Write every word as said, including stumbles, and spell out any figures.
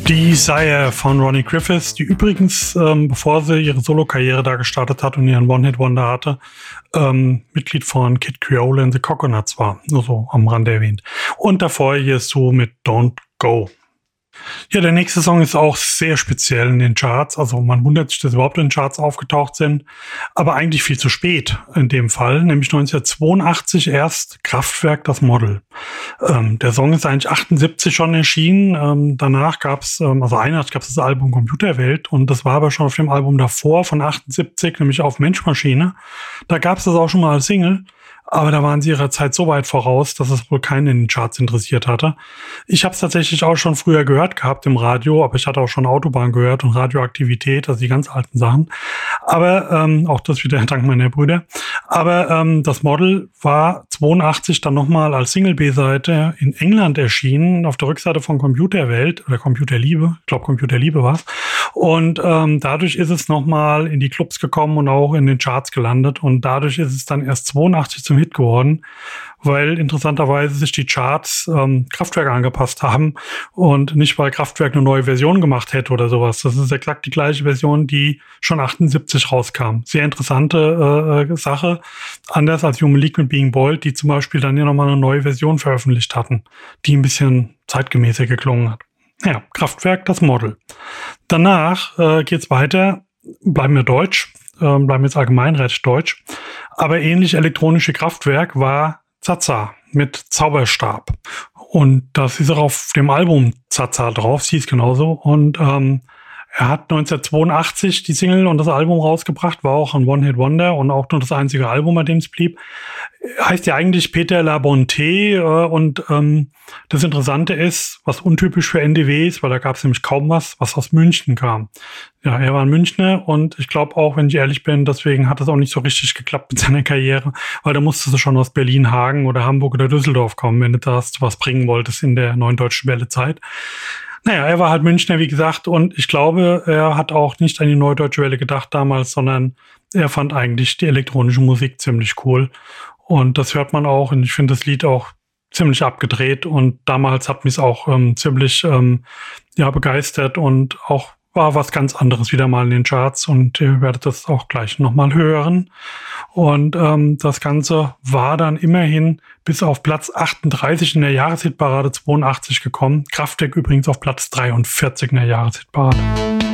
Desire von Ronnie Griffiths, die übrigens, ähm, bevor sie ihre Solo-Karriere da gestartet hat und ihren One-Hit-Wonder hatte, ähm, Mitglied von Kid Creole and the Coconuts war. Nur so am Rande erwähnt. Und davor hier so mit Don't Go. Ja, der nächste Song ist auch sehr speziell in den Charts. Also man wundert sich, dass sie überhaupt in den Charts aufgetaucht sind. Aber eigentlich viel zu spät in dem Fall. Nämlich neunzehnhundertzweiundachtzig erst Kraftwerk, das Model. Ähm, der Song ist eigentlich achtundsiebzig schon erschienen. Ähm, danach gab es, ähm, also einundachtzig gab es das Album Computerwelt. Und das war aber schon auf dem Album davor von achtundsiebzig, nämlich auf Mensch-Maschine. Da gab es das auch schon mal als Single. Aber da waren sie ihrer Zeit so weit voraus, dass es wohl keinen in den Charts interessiert hatte. Ich habe es tatsächlich auch schon früher gehört gehabt im Radio, aber ich hatte auch schon Autobahn gehört und Radioaktivität, also die ganz alten Sachen. Aber ähm, auch das wieder dank meiner Brüder. Aber ähm, das Model war zweiundachtzig dann nochmal als Single-B-Seite in England erschienen, auf der Rückseite von Computerwelt oder Computerliebe. Ich glaube, Computerliebe war es. Und ähm, dadurch ist es nochmal in die Clubs gekommen und auch in den Charts gelandet. Und dadurch ist es dann erst zweiundachtzig zum Hit geworden, weil interessanterweise sich die Charts ähm, Kraftwerk angepasst haben und nicht, weil Kraftwerk eine neue Version gemacht hätte oder sowas. Das ist exakt die gleiche Version, die schon achtundsiebzig rauskam. Sehr interessante äh, Sache. Anders als Human League mit Being Bold, die zum Beispiel dann ja nochmal eine neue Version veröffentlicht hatten, die ein bisschen zeitgemäßer geklungen hat. Ja, Kraftwerk, das Model. Danach äh, geht's weiter, bleiben wir deutsch, äh, bleiben jetzt allgemein recht deutsch, aber ähnlich elektronische Kraftwerk war Zaza mit Zauberstab. Und das ist auch auf dem Album Zaza drauf, sie ist genauso. Und ähm, er hat neunzehnhundertzweiundachtzig die Single und das Album rausgebracht, war auch ein One-Hit-Wonder und auch nur das einzige Album, an dem es blieb. Heißt ja eigentlich Peter Labonté äh, und ähm, das Interessante ist, was untypisch für N D W ist, weil da gab es nämlich kaum was, was aus München kam. Ja, er war ein Münchner und ich glaube auch, wenn ich ehrlich bin, deswegen hat es auch nicht so richtig geklappt mit seiner Karriere, weil da musstest du schon aus Berlin, Hagen oder Hamburg oder Düsseldorf kommen, wenn du das was bringen wolltest in der Neuen Deutschen Welle-Zeit. Naja, er war halt Münchner, wie gesagt, und ich glaube, er hat auch nicht an die Neue Deutsche Welle gedacht damals, sondern er fand eigentlich die elektronische Musik ziemlich cool. Und das hört man auch, und ich finde das Lied auch ziemlich abgedreht, und damals hat mich es auch ähm, ziemlich ähm, ja, begeistert und auch war was ganz anderes wieder mal in den Charts, und ihr werdet das auch gleich nochmal hören. Und ähm, das Ganze war dann immerhin bis auf Platz achtunddreißig in der Jahreshitparade zweiundachtzig gekommen. Kraftwerk übrigens auf Platz dreiundvierzig in der Jahreshitparade.